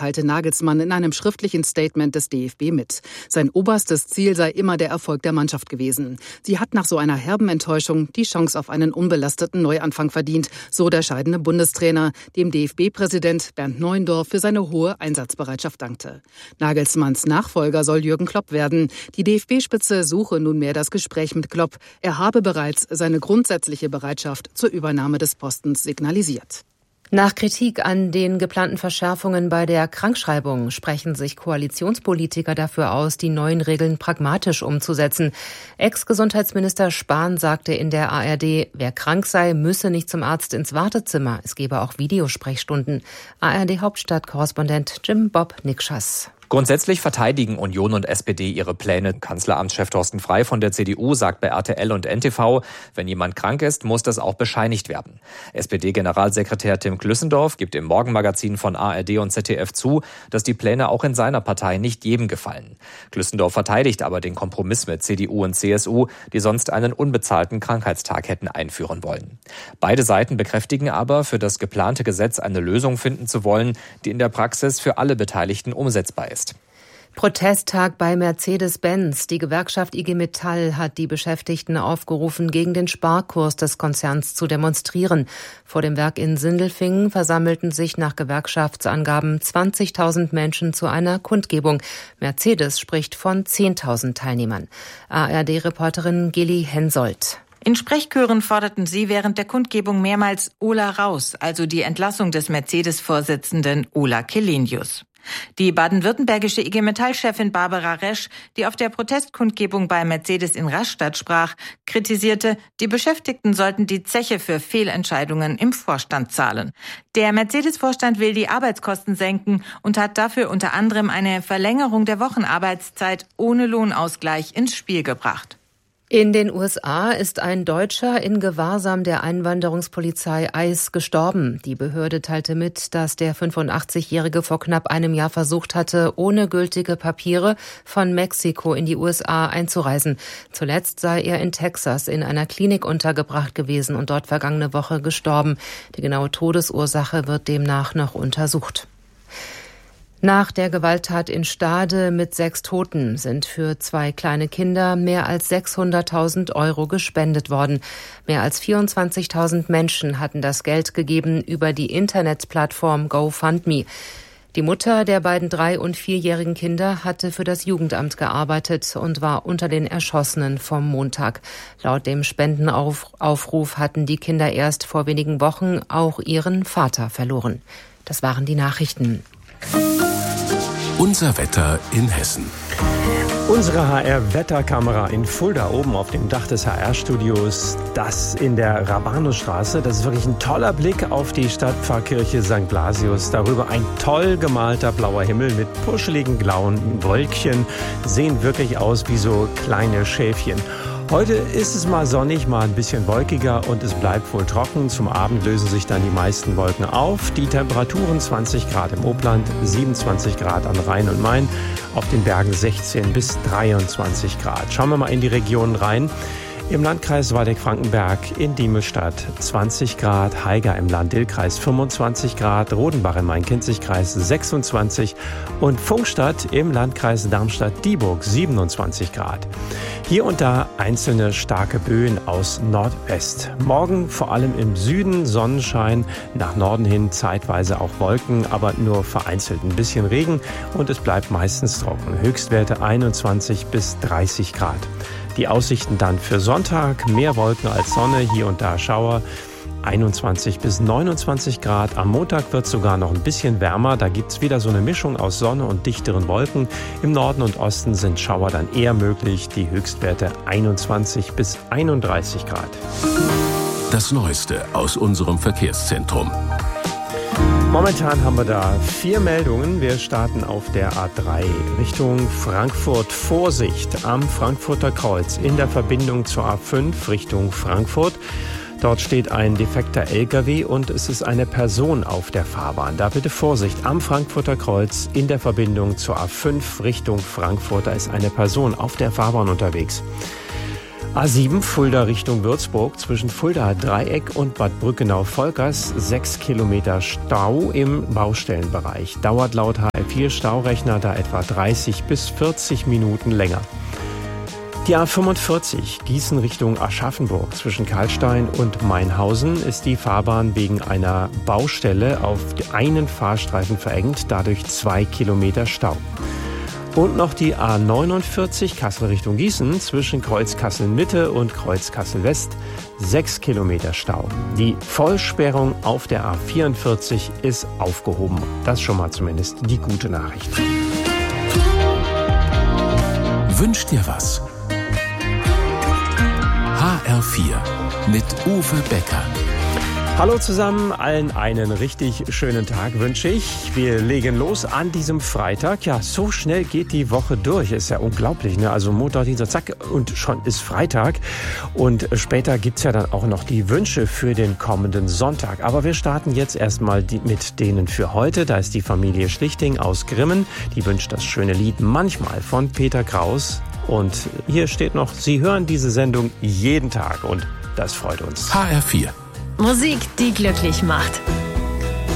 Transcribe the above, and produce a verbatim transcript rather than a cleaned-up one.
teilte Nagelsmann in einem schriftlichen Statement des D F B mit. Sein oberstes Ziel sei immer der Erfolg der Mannschaft gewesen. Sie hat nach so einer herben Enttäuschung die Chance auf einen unbelasteten Neuanfang verdient, so der scheidende Bundestrainer, dem D F B-Präsident Bernd Neuendorf für seine hohe Einsatzbereitschaft dankte. Nagelsmanns Nachfolger soll Jürgen Klopp werden. Die D F B-Spitze suche nunmehr das Gespräch mit Klopp. Er habe bereits seine grundsätzliche Bereitschaft zur Übernahme des Postens signalisiert. Nach Kritik an den geplanten Verschärfungen bei der Krankschreibung sprechen sich Koalitionspolitiker dafür aus, die neuen Regeln pragmatisch umzusetzen. Ex-Gesundheitsminister Spahn sagte in der A R D, wer krank sei, müsse nicht zum Arzt ins Wartezimmer. Es gebe auch Videosprechstunden. A R D-Hauptstadt-Korrespondent Jim Bob Nikschas. Grundsätzlich verteidigen Union und S P D ihre Pläne. Kanzleramtschef Thorsten Frey von der C D U sagt bei R T L und N T V, wenn jemand krank ist, muss das auch bescheinigt werden. S P D-Generalsekretär Tim Klüssendorf gibt im Morgenmagazin von A R D und Z D F zu, dass die Pläne auch in seiner Partei nicht jedem gefallen. Klüssendorf verteidigt aber den Kompromiss mit C D U und C S U, die sonst einen unbezahlten Krankheitstag hätten einführen wollen. Beide Seiten bekräftigen aber, für das geplante Gesetz eine Lösung finden zu wollen, die in der Praxis für alle Beteiligten umsetzbar ist. Protesttag bei Mercedes-Benz. Die Gewerkschaft I G Metall hat die Beschäftigten aufgerufen, gegen den Sparkurs des Konzerns zu demonstrieren. Vor dem Werk in Sindelfingen versammelten sich nach Gewerkschaftsangaben zwanzigtausend Menschen zu einer Kundgebung. Mercedes spricht von zehntausend Teilnehmern. A R D-Reporterin Gilly Hensoldt. In Sprechchören forderten sie während der Kundgebung mehrmals Ola raus, also die Entlassung des Mercedes-Vorsitzenden Ola Källenius. Die baden-württembergische I G Metall-Chefin Barbara Resch, die auf der Protestkundgebung bei Mercedes in Rastatt sprach, kritisierte, die Beschäftigten sollten die Zeche für Fehlentscheidungen im Vorstand zahlen. Der Mercedes-Vorstand will die Arbeitskosten senken und hat dafür unter anderem eine Verlängerung der Wochenarbeitszeit ohne Lohnausgleich ins Spiel gebracht. In den U S A ist ein Deutscher in Gewahrsam der Einwanderungspolizei I C E gestorben. Die Behörde teilte mit, dass der fünfundachtzigjährige vor knapp einem Jahr versucht hatte, ohne gültige Papiere von Mexiko in die U S A einzureisen. Zuletzt sei er in Texas in einer Klinik untergebracht gewesen und dort vergangene Woche gestorben. Die genaue Todesursache wird demnach noch untersucht. Nach der Gewalttat in Stade mit sechs Toten sind für zwei kleine Kinder mehr als sechshunderttausend Euro gespendet worden. Mehr als vierundzwanzigtausend Menschen hatten das Geld gegeben über die Internetplattform GoFundMe. Die Mutter der beiden drei- und vierjährigen Kinder hatte für das Jugendamt gearbeitet und war unter den Erschossenen vom Montag. Laut dem Spendenaufruf hatten die Kinder erst vor wenigen Wochen auch ihren Vater verloren. Das waren die Nachrichten. Unser Wetter in Hessen. Unsere H R-Wetterkamera in Fulda oben auf dem Dach des H R-Studios, das in der Rabanusstraße. Das ist wirklich ein toller Blick auf die Stadtpfarrkirche Sankt Blasius. Darüber ein toll gemalter blauer Himmel mit puscheligen blauen Wölkchen. Sehen wirklich aus wie so kleine Schäfchen. Heute ist es mal sonnig, mal ein bisschen wolkiger und es bleibt wohl trocken. Zum Abend lösen sich dann die meisten Wolken auf. Die Temperaturen zwanzig Grad im Obland, siebenundzwanzig Grad an Rhein und Main, auf den Bergen sechzehn bis dreiundzwanzig Grad. Schauen wir mal in die Regionen rein. Im Landkreis Waldeck-Frankenberg in Diemelstadt zwanzig Grad, Haiger im Lahn-Dill-Kreis fünfundzwanzig Grad, Rodenbach im Main-Kinzig-Kreis sechsundzwanzig und Pfungstadt im Landkreis Darmstadt-Dieburg siebenundzwanzig Grad. Hier und da einzelne starke Böen aus Nordwest. Morgen vor allem im Süden Sonnenschein, nach Norden hin zeitweise auch Wolken, aber nur vereinzelt ein bisschen Regen und es bleibt meistens trocken. Höchstwerte einundzwanzig bis dreißig Grad. Die Aussichten dann für Sonntag, mehr Wolken als Sonne, hier und da Schauer, einundzwanzig bis neunundzwanzig Grad. Am Montag wird es sogar noch ein bisschen wärmer, da gibt es wieder so eine Mischung aus Sonne und dichteren Wolken. Im Norden und Osten sind Schauer dann eher möglich, die Höchstwerte einundzwanzig bis einunddreißig Grad. Das Neueste aus unserem Verkehrszentrum. Momentan haben wir da vier Meldungen. Wir starten auf der A drei Richtung Frankfurt. Vorsicht am Frankfurter Kreuz in der Verbindung zur A fünf Richtung Frankfurt. Dort steht ein defekter L K W und es ist eine Person auf der Fahrbahn. Da bitte Vorsicht am Frankfurter Kreuz in der Verbindung zur A fünf Richtung Frankfurt. Da ist eine Person auf der Fahrbahn unterwegs. A sieben Fulda Richtung Würzburg zwischen Fulda Dreieck und Bad Brückenau-Volkers sechs Kilometer Stau im Baustellenbereich. Dauert laut H L vier Staurechner da etwa dreißig bis vierzig Minuten länger. Die A fünfundvierzig Gießen Richtung Aschaffenburg zwischen Karlstein und Mainhausen ist die Fahrbahn wegen einer Baustelle auf einen Fahrstreifen verengt, dadurch zwei Kilometer Stau. Und noch die A neunundvierzig Kassel Richtung Gießen zwischen Kreuz Kassel Mitte und Kreuz Kassel West sechs Kilometer Stau. Die Vollsperrung auf der A vierundvierzig ist aufgehoben. Das schon mal zumindest die gute Nachricht. Wünsch dir was? H R vier mit Uwe Becker. Hallo zusammen, allen einen richtig schönen Tag wünsche ich. Wir legen los an diesem Freitag. Ja, so schnell geht die Woche durch. Ist ja unglaublich, ne? Also Montag, Dienstag, zack, und schon ist Freitag. Und später gibt's ja dann auch noch die Wünsche für den kommenden Sonntag. Aber wir starten jetzt erstmal die, mit denen für heute. Da ist die Familie Schlichting aus Grimmen. Die wünscht das schöne Lied Manchmal von Peter Kraus. Und hier steht noch, Sie hören diese Sendung jeden Tag und das freut uns. H R vier. Musik, die glücklich macht.